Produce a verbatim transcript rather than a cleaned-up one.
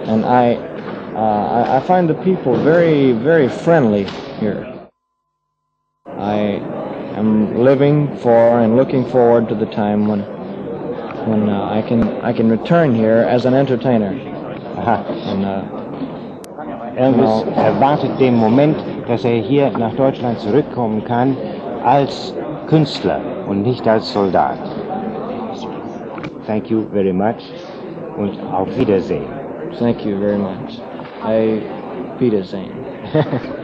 and I, uh, I, I find the people very, very friendly here. I am living for and looking forward to the time when, when uh, I can, I can return here as an entertainer. Aha. And, uh, Elvis erwartet den Moment, dass er hier nach Deutschland zurückkommen kann als Künstler und nicht als Soldat. Thank you very much und auf Wiedersehen. Thank you very much. I Wiedersehen.